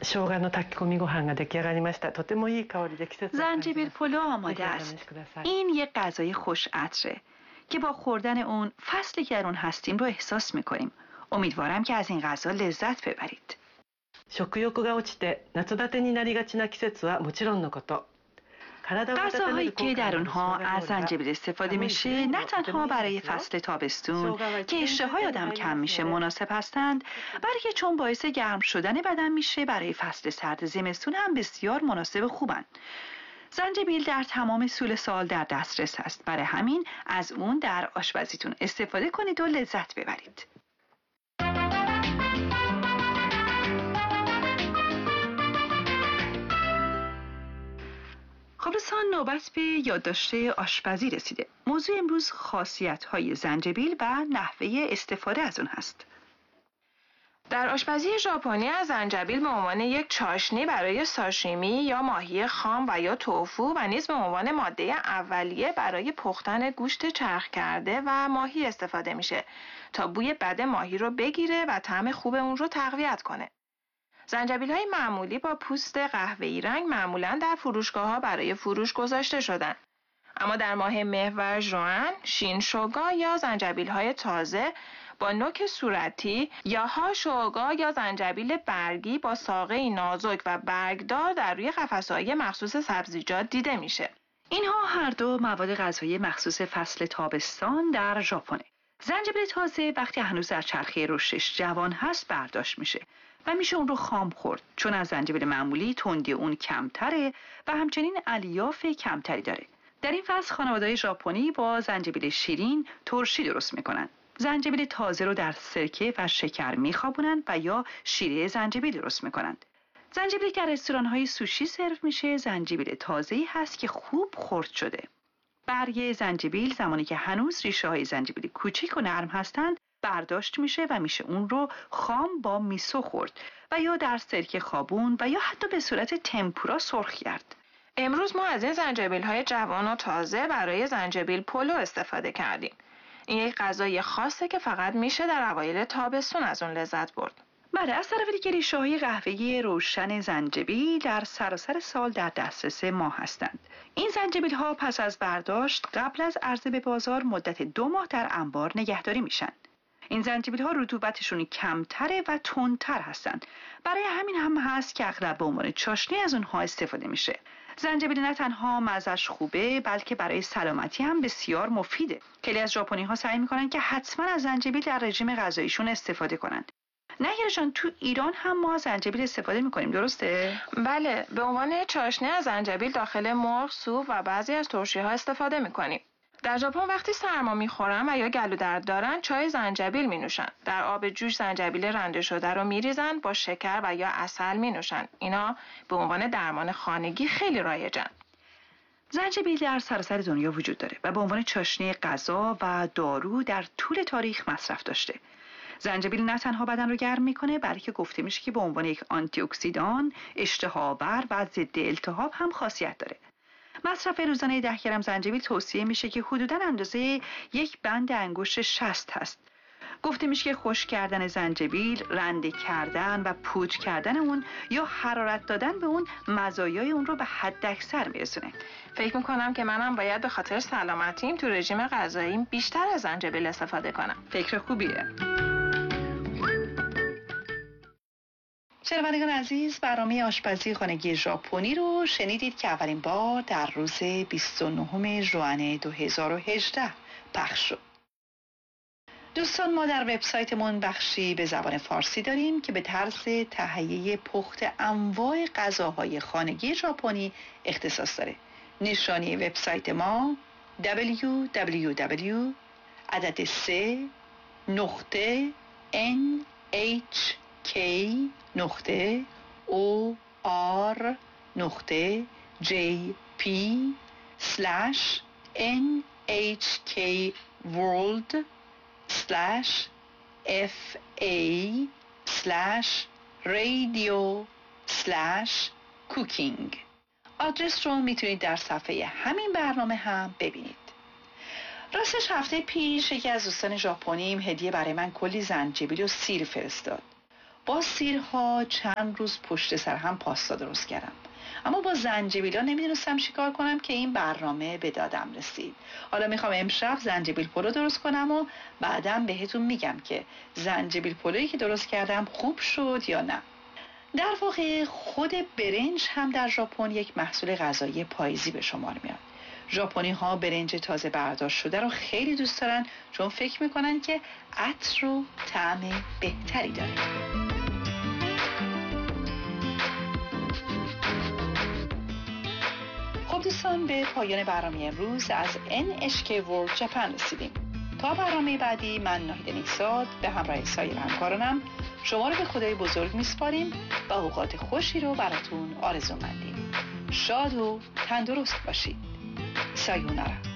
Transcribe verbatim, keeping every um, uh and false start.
生姜の炊き込みご飯が出来上がりました。とてもいい香りで季節を感じます。 زنجبیل پلو آماده است. این یک غذای خوش عطره که با خوردن اون فصلی که در اون هستیم رو احساس می‌کنیم. امیدوارم که از این غذا لذت ببرید. 食欲が落ちて夏バテになりがちな季節はもちろんのこと。 غذاهایی که در اونها از زنجبیل استفاده میشه نه تنها برای فصل تابستون که اشتهای آدم کم میشه مناسب هستند، بلکه چون باعث گرم شدن بدن میشه برای فصل سرد زمستون هم بسیار مناسب خوبن. زنجبیل در تمام سول سال در دسترس است، برای همین از اون در آشپزیتون استفاده کنید و لذت ببرید. خب دوستان، نوبت به یادداشت آشپزی رسیده. موضوع امروز خاصیت‌های زنجبیل و نحوه استفاده از اون هست. در آشپزی ژاپنی از زنجبیل به عنوان یک چاشنی برای ساشیمی یا ماهی خام و یا توفو و نیز به عنوان ماده اولیه برای پختن گوشت چرخ کرده و ماهی استفاده میشه تا بوی بد ماهی رو بگیره و طعم خوب اون رو تقویت کنه. زنجبیل‌های معمولی با پوست قهوه‌ای رنگ معمولاً در فروشگاه‌ها برای فروش گذاشته شدن. اما در ماه مه و ژوئن، شینشوگا یا زنجبیل‌های تازه با نوک صورتی یا هاشوگا یا زنجبیل برگی با ساقه نازک و برگدار در روی قفسه‌های مخصوص سبزیجات دیده میشه. اینها هر دو مواد غذایی مخصوص فصل تابستان در ژاپنه. زنجبیل تازه وقتی هنوز در چرخه رشدش جوان هست برداشت میشه و میشه اون رو خام خورد، چون از زنجبیل معمولی تندی اون کمتره و همچنین الیاف کمتری داره. در این فصل خانواده‌های ژاپنی با زنجبیل شیرین ترشی درست میکنن. زنجبیل تازه رو در سرکه و شکر میخوابونن و یا شیره زنجبیل درست میکنن. زنجبیلی که در رستوران‌های سوشی سرو میشه زنجبیل تازه‌ای هست که خوب خرد شده. برگ زنجبیل زمانی که هنوز ریشه های زنجبیل کوچیک و نرم هستند برداشت میشه و میشه اون رو خام با میسو خورد و یا در سرکه خوابون و یا حتی به صورت تمپورا سرخ کرد. امروز ما از این زنجبیل های جوان و تازه برای زنجبیل پلو استفاده کردیم. این یک غذای خاصه که فقط میشه در اوایل تابستون از اون لذت برد. بله، از طرف دیگه ریشه های قهوه‌ای روشن زنجبیل در سراسر سال در دسترس ما هستند. این زنجبیل ها پس از برداشت قبل از عرضه به بازار مدت دو ماه در انبار نگهداری میشن. این زنجبیل ها رطوبتشون کمتره و تندتر هستند. برای همین هم هست که اغلب به عنوان چاشنی از اونها استفاده میشه. زنجبیل نه تنها مزه‌اش خوبه بلکه برای سلامتی هم بسیار مفیده. خیلی از ژاپنی ها سعی میکنن که حتما از زنجبیل در رژیم غذاییشون استفاده کنن. نگیره جان، تو ایران هم ما زنجبیل استفاده میکنیم، درسته؟ بله، به عنوان چاشنی از زنجبیل داخل مرغ، سوپ و بعضی از ترشی ها استفاده میکنیم. در ژاپن وقتی سرما میخورن و یا گلو درد دارن چای زنجبیل مینوشن. در آب جوش زنجبیل رنده شده رو میریزن، با شکر و یا عسل مینوشن. اینا به عنوان درمان خانگی خیلی رایجن. زنجبیل در سراسر دنیا وجود داره و به عنوان چاشنی غذا و دارو در طول تاریخ مصرف داشته. زنجبیل نه تنها بدن رو گرم میکنه بلکه گفته میشه که به عنوان یک آنتی اکسیدان، اشتهاآور و ضد التهاب هم خاصیت داره. مصرف روزانه ده گرم زنجبیل توصیه میشه که حدوداً اندازه یک بند انگشت شست هست. گفته میشه که خشک کردن زنجبیل، رنده کردن و پودر کردن اون یا حرارت دادن به اون مزایای اون رو به حد اکثر میرسونه. فکر میکنم که منم باید به خاطر سلامتیم تو رژیم غذاییم بیشتر از زنجبیل استفاده کنم. فکر خوبیه. شنوندگان عزیز، برنامه آشپزی خانگی ژاپنی رو شنیدید که اولین بار در روز بیست و نهم ژوئن دو هزار و هجده پخش شد. دوستان، ما در وبسایتمون بخشی به زبان فارسی داریم که به طرز تهیه پخت انواع غذاهای خانگی ژاپنی اختصاص داره. نشانی وبسایت ما دبلیو دبلیو دبلیو عدد سه نقطه ان اچ کی نقطه او آر نقطه جی پی سلش ان اچ کی ورلد سلش اف ای سلش رادیو سلش کوکینگ. آدرس رو میتونید در صفحه همین برنامه هم ببینید. راستش هفته پیش یکی از دوستان ژاپنیم هدیه برای من کلی زنجبیل و سیر فرستاد. با سیرها چند روز پشت سر هم پاستا درست کردم، اما با زنجبیلا نمیدونستم چیکار کنم که این برنامه به دادم رسید. حالا میخوام امشب زنجبیل پلو درست کنم و بعدم بهتون میگم که زنجبیل پلویی که درست کردم خوب شد یا نه. در واقع خود برنج هم در ژاپن یک محصول غذایی پاییزی به شمار میاد. ژاپنی ها برنج تازه برداشت شده رو خیلی دوست دارن، چون فکر میکنن که عطر و طعم بهتری داره. خب دوستان، به پایان برنامه امروز از ان اچ کی World Japan رسیدیم. تا برنامه بعدی، من ناهید نیکزاد به همراه سایر همکارانم شما رو به خدای بزرگ میسپاریم و اوقات خوشی رو براتون آرزو مندیم. شاد و تندرست باشید. سایونارا.